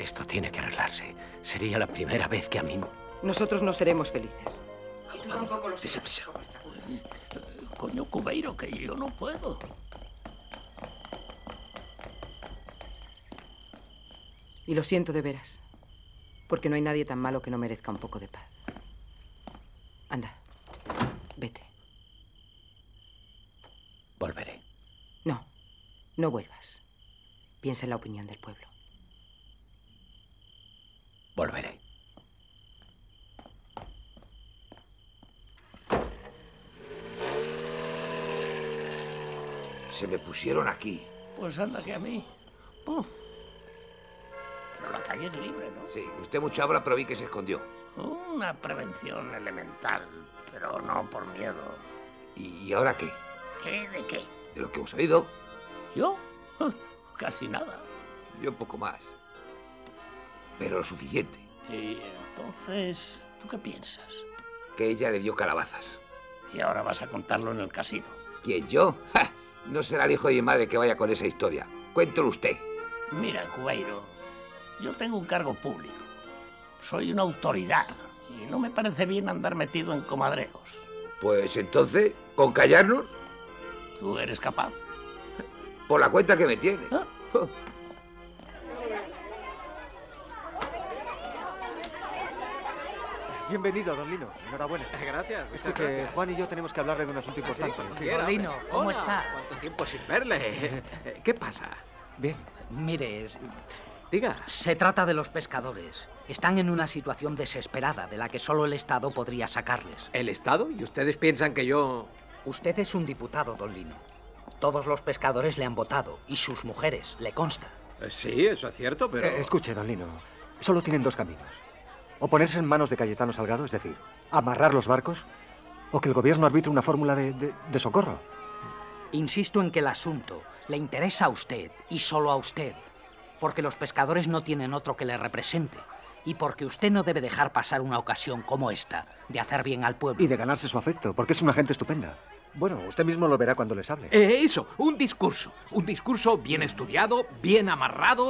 Esto tiene que arreglarse. Sería la primera vez que a mí... Nosotros no seremos felices. Y tú tampoco lo serás. Coño, Cubeiro, que yo no puedo. Y lo siento de veras. Porque no hay nadie tan malo que no merezca un poco de paz. Anda, vete. Volveré. No, no vuelvas. Piensa en la opinión del pueblo. Volveré. Se me pusieron aquí. Pues anda que a mí. Pero la calle es libre, ¿no? Sí, usted mucho habla, pero vi que se escondió. Una prevención elemental, pero no por miedo. ¿Y ahora qué? ¿Qué? ¿De qué? ¿De lo que hemos oído? ¿Yo? Casi nada. Yo un poco más. Pero lo suficiente. Y entonces, ¿tú qué piensas? Que ella le dio calabazas. Y ahora vas a contarlo en el casino. ¿Quién, yo? ¡Ja! No será el hijo de mi madre que vaya con esa historia. Cuéntelo usted. Mira, Cubeiro, yo tengo un cargo público. Soy una autoridad y no me parece bien andar metido en comadreos. Pues entonces, ¿con callarnos? ¿Tú eres capaz? Por la cuenta que me tiene. ¿Ah? Bienvenido, don Lino. Enhorabuena. Gracias. Escuche, Juan y yo tenemos que hablarle de un asunto importante. Sí. Don Lino, ¿cómo está? ¿Cuánto tiempo sin verle? ¿Qué pasa? Bien. Mire, Diga. se trata de los pescadores. Están en una situación desesperada de la que solo el Estado podría sacarles. ¿El Estado? ¿Y ustedes piensan que yo...? Usted es un diputado, don Lino. Todos los pescadores le han votado, y sus mujeres, le consta. Sí, eso es cierto, pero... Escuche, don Lino. Solo tienen dos caminos. O ponerse en manos de Cayetano Salgado, es decir, amarrar los barcos, o que el gobierno arbitre una fórmula de socorro. Insisto en que el asunto le interesa a usted, y solo a usted, porque los pescadores no tienen otro que le represente, y porque usted no debe dejar pasar una ocasión como esta de hacer bien al pueblo. Y de ganarse su afecto, porque es una gente estupenda. Bueno, usted mismo lo verá cuando les hable. Eso, un discurso. Un discurso bien estudiado, bien amarrado